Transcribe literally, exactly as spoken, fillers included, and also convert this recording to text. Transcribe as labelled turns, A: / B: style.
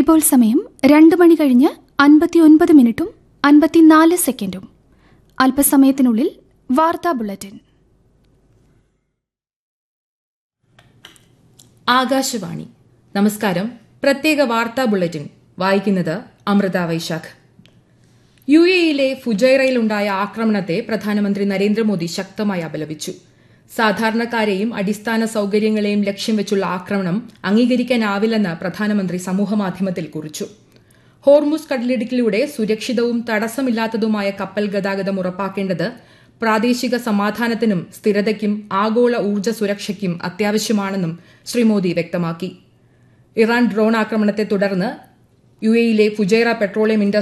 A: ഇപ്പോൾ സമയം രണ്ട് മണി കഴിഞ്ഞ് അൻപത്തിയൊൻപത് മിനിറ്റും അൻപത്തിനാല് സെക്കൻഡും. അല്പസമയത്തിനുള്ളിൽ വാർത്താ ബുള്ളറ്റിൻ.
B: ആകാശവാണി. നമസ്കാരം. പ്രത്യേക വാർത്താ ബുള്ളറ്റിൻ വായിക്കുന്നത് അമൃത വൈശാഖ്. യു എയിലെ ഫുജൈറയിലുണ്ടായ ആക്രമണത്തെ പ്രധാനമന്ത്രി നരേന്ദ്രമോദി ശക്തമായി അപലപിച്ചു. സാധാരണക്കാരെയും അടിസ്ഥാന സൌകര്യങ്ങളെയും ലക്ഷ്യം വെച്ചുള്ള ആക്രമണം അംഗീകരിക്കാനാവില്ലെന്ന് പ്രധാനമന്ത്രി സമൂഹമാധ്യമത്തിൽ കുറിച്ചു. ഹോർമുസ് കടലിടുക്കിലൂടെ സുരക്ഷിതവും തടസ്സമില്ലാത്തതുമായ കപ്പൽ ഗതാഗതം ഉറപ്പാക്കേണ്ടത് പ്രാദേശിക സമാധാനത്തിനും സ്ഥിരതയ്ക്കും ആഗോള ഊർജ്ജ സുരക്ഷയ്ക്കും അത്യാവശ്യമാണെന്നും ശ്രീ മോദി വ്യക്തമാക്കി. ഇറാൻ ഡ്രോൺ ആക്രമണത്തെ തുടർന്ന് യു എയിലെ ഫുജൈറ പെട്രോളിയം ഇൻഡസ്ട്രി